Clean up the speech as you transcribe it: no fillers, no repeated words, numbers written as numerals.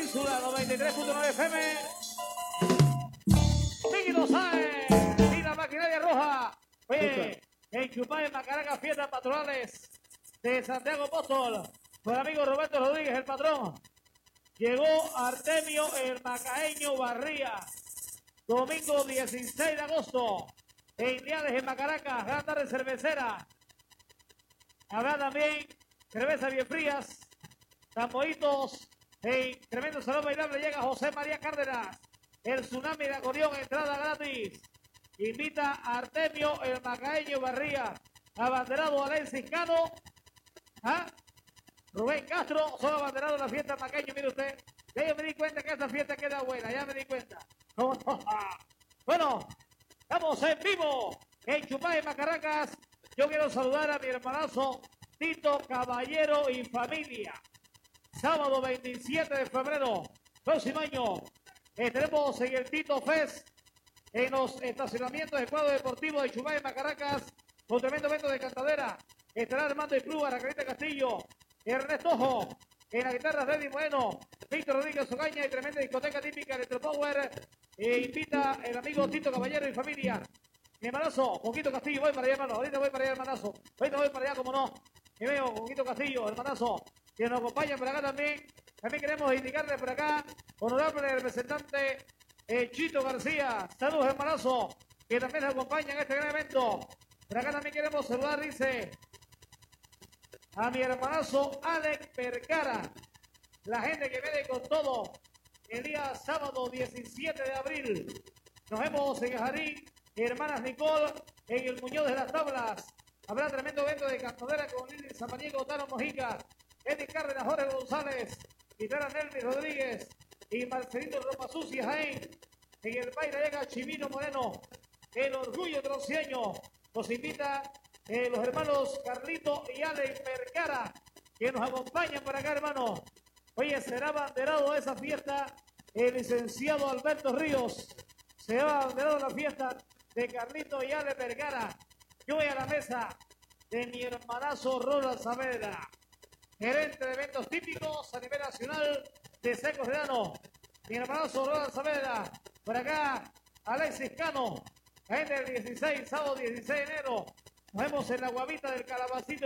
Península 93.9 FM. Miguel Sáenz y la maquinaria roja. Oye, en Chupay, Macaracas, fiestas patronales de Santiago Apóstol. Con el amigo Roberto Rodríguez, el patrón. Llegó Artemio el Macaeño Barría. Domingo 16 de agosto. En Indiales, en Macaracas, gran tarde cervecera. Habrá también cervezas bien frías. Tamboitos. En tremendo salón bailable llega José María Cárdenas. El tsunami de acordeón, entrada gratis. Invita a Artemio el Macaeño Barría. Abanderado Alexis Cano. Rubén Castro son abanderados de la fiesta Macaeño. Mire usted, ya yo me di cuenta que esta fiesta queda buena. Ya me di cuenta. Bueno, estamos en vivo en Chupay, Macaracas. Yo quiero saludar a mi hermanazo Tito Caballero y familia. Sábado 27 de febrero, próximo año, estaremos en el Tito Fest, en los estacionamientos del cuadro deportivo de Chupay, Macaracas, con tremendo evento de cantadera. Estará Armando y Plúa, Raquelita Castillo, Ernesto Ojo, en la guitarra Reddy Bueno, Víctor Rodríguez Ogaña y tremenda discoteca típica Electro Power. Invita el amigo Tito Caballero y familia. Mi hermanazo, Joquito Castillo, voy para allá, hermano. Ahorita voy para allá, hermanazo. Ahorita voy para allá, como no. Y veo, Joquito Castillo, hermanazo, que nos acompaña por acá también. También queremos indicarle por acá, honorable representante Chito García. Saludos, hermanazo, que también nos acompaña en este gran evento. Por acá también queremos saludar, dice, a mi hermanazo Alex Percara. La gente que viene con todo el día sábado 17 de abril. Nos vemos en Jarín, hermanas Nicole, en el Muñoz de las Tablas. Habrá tremendo evento de cantadera con Lili Samaniego, Tano Mojica, Eddie Cárdenas, Jorge González, guitarra Nelly Rodríguez y Marcelito Ropa Sucia Jaén. En el baile llega Chimino Moreno, el orgullo trociaño. Nos invita los hermanos Carlito y Alex Percara, que nos acompañan por acá, hermano. Oye, será abanderado de esa fiesta el licenciado Alberto Ríos. Será abanderado la fiesta de Carlito y Ale Vergara. Yo voy a la mesa de mi hermanazo Roland Saavedra, gerente de eventos típicos a nivel nacional de Secos de Dano. Mi hermanazo Roland Saavedra. Por acá, Alexis Cano. Gente del 16, sábado 16 de enero. Nos vemos en la guavita del Calabacito.